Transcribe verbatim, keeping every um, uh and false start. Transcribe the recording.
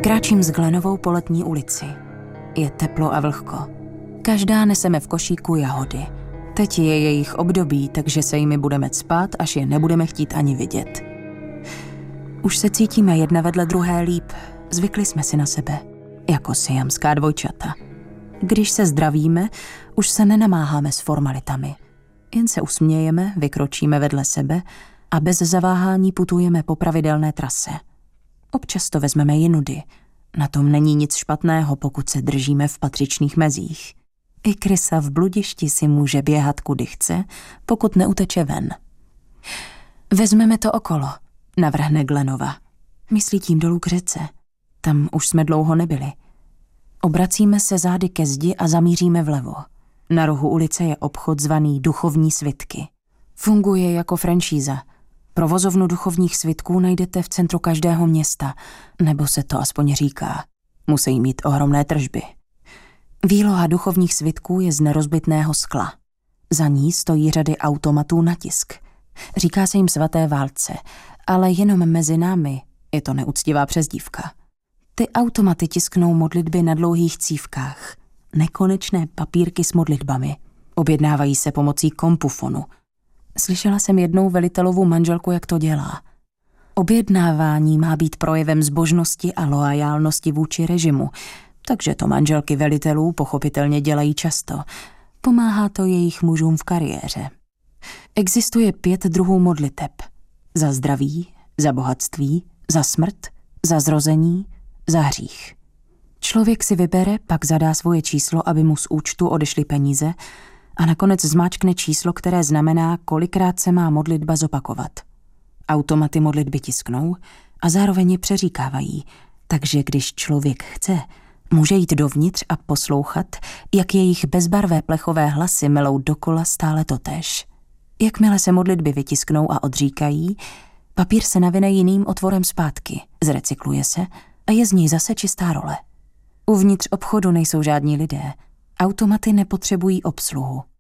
Kráčím s Glenovou po letní ulici. Je teplo a vlhko. Každá neseme v košíku jahody. Teď je jejich období, takže se jimi budeme cpát, až je nebudeme chtít ani vidět. Už se cítíme jedna vedle druhé líp. Zvykli jsme si na sebe, jako siamská dvojčata. Když se zdravíme, už se nenamáháme s formalitami. Jen se usmějeme, vykročíme vedle sebe a bez zaváhání putujeme po pravidelné trase. Občas to vezmeme jinudy. Na tom není nic špatného, pokud se držíme v patřičných mezích. I krysa v bludišti si může běhat kudy chce, pokud neuteče ven. Vezmeme to okolo, navrhne Glenova. Myslí tím dolů k řece. Tam už jsme dlouho nebyli. Obracíme se zády ke zdi a zamíříme vlevo. Na rohu ulice je obchod zvaný Duchovní svitky. Funguje jako franšíza. Provozovnu duchovních svitků najdete v centru každého města, nebo se to aspoň říká. Musí mít ohromné tržby. Výloha duchovních svitků je z nerozbitného skla. Za ní stojí řady automatů na tisk. Říká se jim svaté válce, ale jenom mezi námi je to neúctivá přezdívka. Ty automaty tisknou modlitby na dlouhých cívkách. Nekonečné papírky s modlitbami. Objednávají se pomocí kompufonu. Slyšela jsem jednou velitelovu manželku, jak to dělá. Objednávání má být projevem zbožnosti a loajálnosti vůči režimu, takže to manželky velitelů pochopitelně dělají často. Pomáhá to jejich mužům v kariéře. Existuje pět druhů modliteb. Za zdraví, za bohatství, za smrt, za zrození, za hřích. Člověk si vybere, pak zadá svoje číslo, aby mu z účtu odešly peníze a nakonec zmáčkne číslo, které znamená, kolikrát se má modlitba zopakovat. Automaty modlitby tisknou a zároveň je přeříkávají, takže když člověk chce, může jít dovnitř a poslouchat, jak jejich bezbarvé plechové hlasy melou dokola stále totéž. Jakmile se modlitby vytisknou a odříkají, papír se navine jiným otvorem zpátky, zrecykluje se a je z něj zase čistá role. Uvnitř obchodu nejsou žádní lidé. Automaty nepotřebují obsluhu.